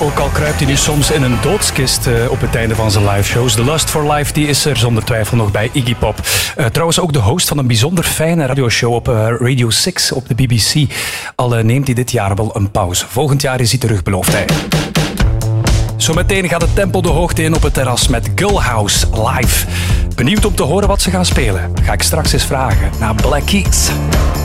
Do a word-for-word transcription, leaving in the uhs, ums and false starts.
Ook al kruipt hij nu soms in een doodskist uh, op het einde van zijn liveshows. The Lust for Life die is er zonder twijfel nog bij Iggy Pop. Uh, trouwens ook de host van een bijzonder fijne radioshow op uh, Radio zes op de B B C. Al uh, neemt hij dit jaar wel een pauze. Volgend jaar is hij terug, belooft hij. Zometeen gaat het tempo de hoogte in op het terras met Gull House live. Benieuwd om te horen wat ze gaan spelen? Ga ik straks eens vragen naar Black Keys.